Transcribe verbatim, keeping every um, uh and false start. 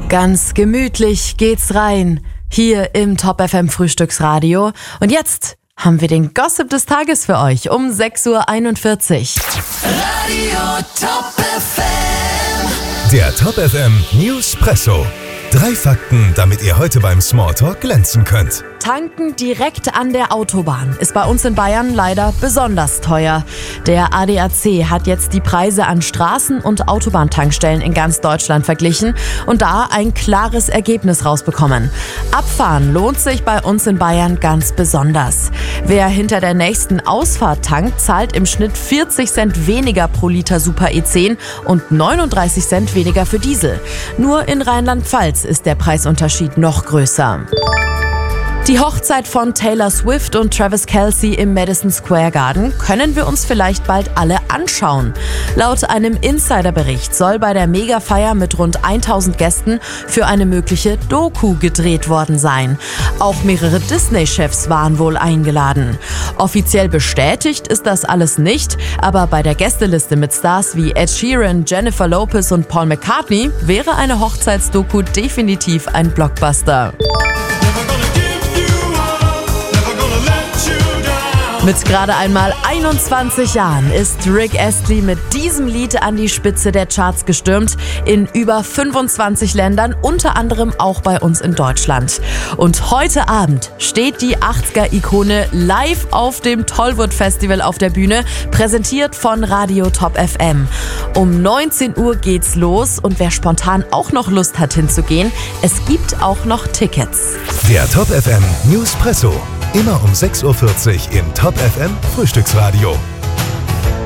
Ganz gemütlich geht's rein, hier im Top F M Frühstücksradio. Und jetzt haben wir den Gossip des Tages für euch um sechs Uhr einundvierzig. Radio Top F M. Der Top F M Newspresso. Drei Fakten, damit ihr heute beim Smalltalk glänzen könnt. Tanken direkt an der Autobahn ist bei uns in Bayern leider besonders teuer. Der A D A C hat jetzt die Preise an Straßen- und Autobahntankstellen in ganz Deutschland verglichen und da ein klares Ergebnis rausbekommen. Abfahren lohnt sich bei uns in Bayern ganz besonders. Wer hinter der nächsten Ausfahrt tankt, zahlt im Schnitt vierzig Cent weniger pro Liter Super E zehn und neununddreißig Cent weniger für Diesel. Nur in Rheinland-Pfalz ist der Preisunterschied noch größer. Die Hochzeit von Taylor Swift und Travis Kelce im Madison Square Garden können wir uns vielleicht bald alle anschauen. Laut einem Insiderbericht soll bei der Mega-Feier mit rund tausend Gästen für eine mögliche Doku gedreht worden sein. Auch mehrere Disney-Chefs waren wohl eingeladen. Offiziell bestätigt ist das alles nicht, aber bei der Gästeliste mit Stars wie Ed Sheeran, Jennifer Lopez und Paul McCartney wäre eine Hochzeitsdoku definitiv ein Blockbuster. Mit gerade einmal einundzwanzig Jahren ist Rick Astley mit diesem Lied an die Spitze der Charts gestürmt, in über fünfundzwanzig Ländern, unter anderem auch bei uns in Deutschland. Und heute Abend steht die achtziger-Ikone live auf dem Tollwood Festival auf der Bühne, präsentiert von Radio Top F M. Um neunzehn Uhr geht's los und wer spontan auch noch Lust hat hinzugehen, es gibt auch noch Tickets. Der Top F M Newspresso. Immer um sechs Uhr vierzig im Top F M Frühstücksradio.